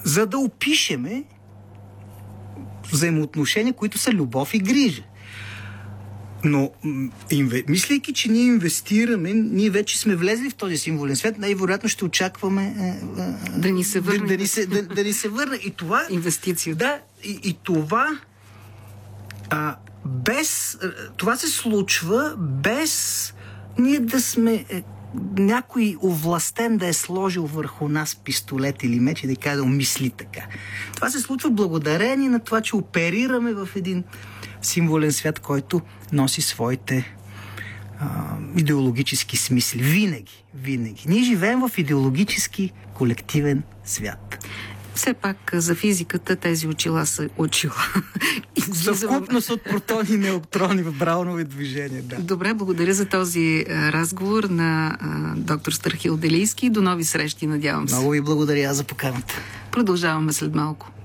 за да опишеме взаимоотношения, които са любов и грижа. Но, мислейки, че ние инвестираме, ние вече сме влезли в този символен свят, най-вероятно ще очакваме да ни се върне. Да ни се върне. И това... Инвестицията. Да, и това... това се случва без ние да сме... някой овластен да е сложил върху нас пистолет или меч и да каже да мисли така. Това се случва благодарение на това, че оперираме в един символен свят, който носи своите идеологически смисли. Винаги. Ние живеем в идеологически колективен свят. Все пак за физиката тези очила са очила. Съвкупност от протони и неутрони в браунови движения. Да. Добре, благодаря за този разговор на доктор Страхил Делийски. До нови срещи, надявам се. Много ви благодаря за поканата. Продължаваме след малко.